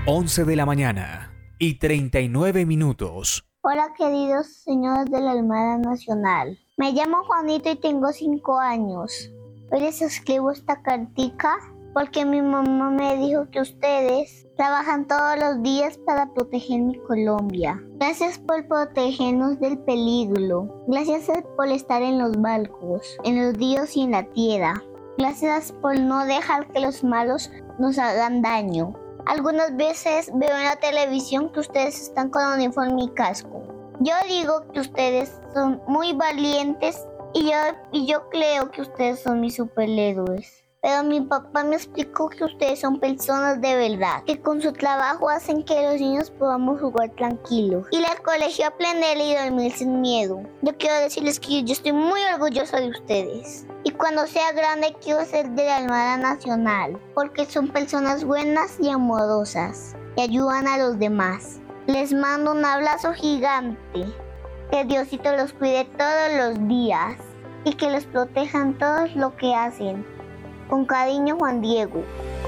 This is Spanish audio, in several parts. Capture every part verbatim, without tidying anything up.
once de la mañana y treinta y nueve minutos. Hola queridos señores de la Armada Nacional. Me llamo Juanito y tengo cinco años. Hoy les escribo esta cartica porque mi mamá me dijo que ustedes trabajan todos los días para proteger mi Colombia. Gracias por protegernos del peligro. Gracias por estar en los barcos, en los ríos y en la tierra. Gracias por no dejar que los malos nos hagan daño. Algunas veces veo en la televisión que ustedes están con uniforme y casco. Yo digo que ustedes son muy valientes y yo, y yo creo que ustedes son mis superhéroes. Pero mi papá me explicó que ustedes son personas de verdad, que con su trabajo hacen que los niños podamos jugar tranquilos, ir al colegio, aprender y dormir sin miedo. Yo quiero decirles que yo estoy muy orgulloso de ustedes. Y cuando sea grande quiero ser de la Armada Nacional, porque son personas buenas y amorosas, y ayudan a los demás. Les mando un abrazo gigante. Que Diosito los cuide todos los días y que los protejan todos lo que hacen. Con cariño, Juan Diego.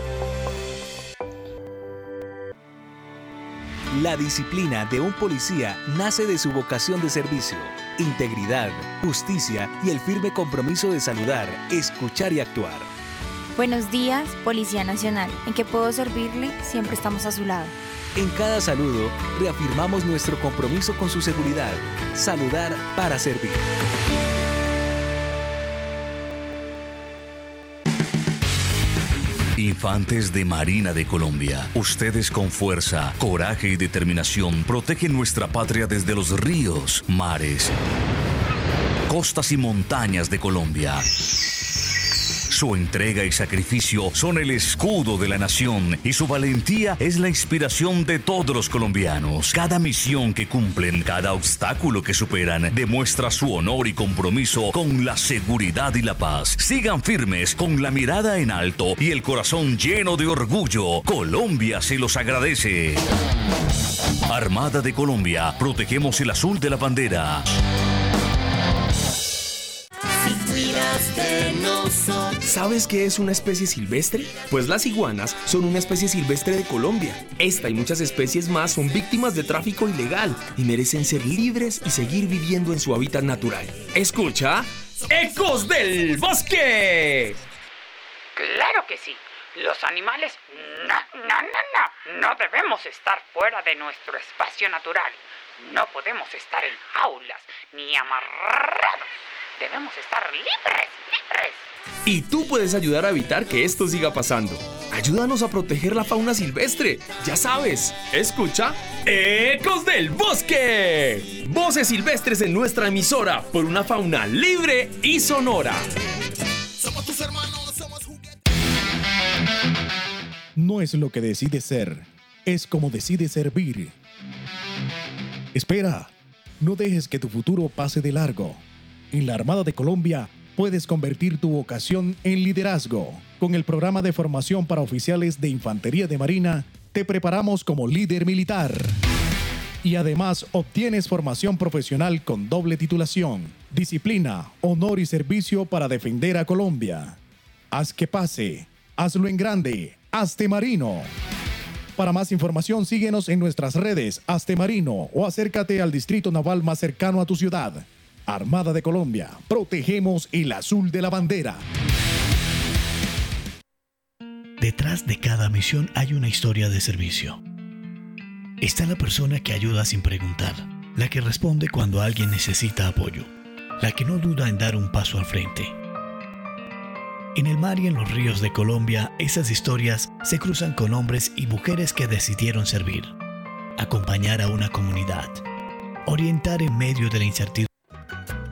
La disciplina de un policía nace de su vocación de servicio, integridad, justicia y el firme compromiso de saludar, escuchar y actuar. Buenos días, Policía Nacional. ¿En qué puedo servirle? Siempre estamos a su lado. En cada saludo, reafirmamos nuestro compromiso con su seguridad. Saludar para servir. Infantes de Marina de Colombia, ustedes con fuerza, coraje y determinación protegen nuestra patria desde los ríos, mares, costas y montañas de Colombia. Su entrega y sacrificio son el escudo de la nación y su valentía es la inspiración de todos los colombianos. Cada misión que cumplen, cada obstáculo que superan, demuestra su honor y compromiso con la seguridad y la paz. Sigan firmes con la mirada en alto y el corazón lleno de orgullo. Colombia se los agradece. Armada de Colombia, protegemos el azul de la bandera. ¿Sabes qué es una especie silvestre? Pues las iguanas son una especie silvestre de Colombia. Esta y muchas especies más son víctimas de tráfico ilegal y merecen ser libres y seguir viviendo en su hábitat natural. Escucha, ¡Ecos del Bosque! Claro que sí. Los animales, no, no, no, no. No debemos estar fuera de nuestro espacio natural. No podemos estar en jaulas ni amarrados. Debemos estar libres, libres. Y tú puedes ayudar a evitar que esto siga pasando. Ayúdanos a proteger la fauna silvestre. Ya sabes, escucha Ecos del Bosque. Voces silvestres en nuestra emisora por una fauna libre y sonora. Somos tus hermanos, somos juguetes. No es lo que decides ser, es como decides servir. Espera, no dejes que tu futuro pase de largo. En la Armada de Colombia puedes convertir tu vocación en liderazgo. Con el programa de formación para oficiales de Infantería de Marina, te preparamos como líder militar. Y además obtienes formación profesional con doble titulación, disciplina, honor y servicio para defender a Colombia. Haz que pase, hazlo en grande, hazte marino. Para más información síguenos en nuestras redes Hazte Marino o acércate al distrito naval más cercano a tu ciudad. Armada de Colombia, protegemos el azul de la bandera. Detrás de cada misión hay una historia de servicio. Está la persona que ayuda sin preguntar, la que responde cuando alguien necesita apoyo, la que no duda en dar un paso al frente. En el mar y en los ríos de Colombia, esas historias se cruzan con hombres y mujeres que decidieron servir, acompañar a una comunidad, orientar en medio de la incertidumbre